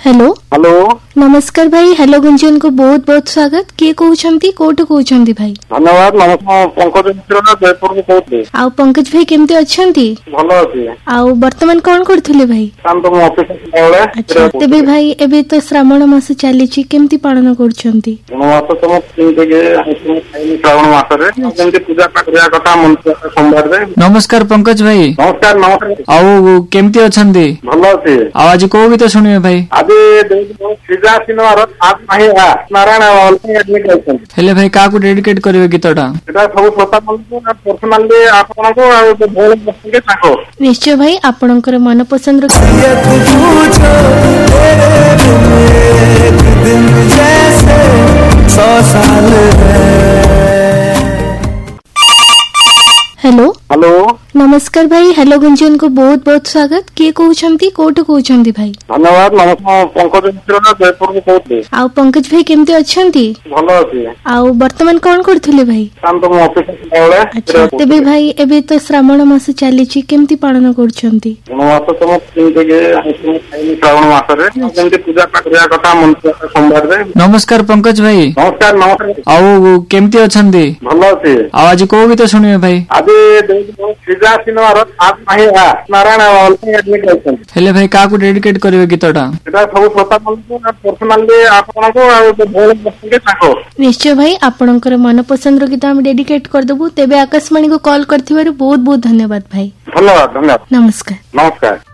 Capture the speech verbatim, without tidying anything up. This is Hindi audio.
हेलो हेलो नमस्कार भाई। हेलो गुंजन को बहुत बहुत स्वागत। किए कहउछंती कोठु कहउछंती भाई? धन्यवाद। नमस्कार पंकज मिश्र जयपुर कहते। आउ पंकज भाई केमती अछंती? भलो अछि। आउ वर्तमान कोन करथुले भाई? काम तो मो ऑफिस बेले। अच्छा तेबे भाई एबे तो श्रावण मास चालीची केमती पालन करछंती? मास तो तीन के श्रावण मास रे जेमती पूजा करिया कथा मंत्र सोमवार रे। नमस्कार पंकज भाई। नमस्कार नमस्कार। आउ केमती अछंती? भलो अछि। आ आज को गीत सुनिए भाई? आज श्रीजा सिनेमार आज नाही आ नारायण ऑलथि एडमिट होछन। हेले भाई का को डेडिकेट करबे गीतटा? एटा सब श्रोता को पर्सनली आपन को आ भोल के ताको। निश्चय भाई आपनकर मन पसंद हेलो हेलो नमस्कार भाई। हेलो गुंजन को बहुत बहुत स्वागत। किए कहउछंती कोठु कहउछंती भाई? धन्यवाद। नमस्कार पंकज मिश्र जयपुर कहते। आउ पंकज भाई केमती अछंती? भलो अछि। आउ वर्तमान कोन करथुले भाई? काम तो मो ऑफिस बेले। अच्छा तेबे भाई एबे तो श्रावण मास चालीची केमती पालन करछंती? मास तो तीन के श्रावण मास रे जेमती पूजा करिया कथा मंत्र सोमवार रे। नमस्कार पंकज भाई। नमस्कार नमस्कार। आउ केमती अछंती? भलो अछि। आ आज को गीत सुनिए भाई? आज श्रीजा सिनेमार आज नाही आ नारायण ऑलथि एडमिट होछन। हेले भाई का को डेडिकेट करबे गीतटा? एटा सब श्रोता को पर्सनली आपन को आ भोल के ताको। निश्चय भाई आपनकर मन पसंद गीत हम डेडिकेट कर देबू। तेबे आकाशवाणी को कॉल करथिबार बहुत बहुत धन्यवाद भाई। धन्यवाद धन्यवाद। नमस्कार नमस्कार।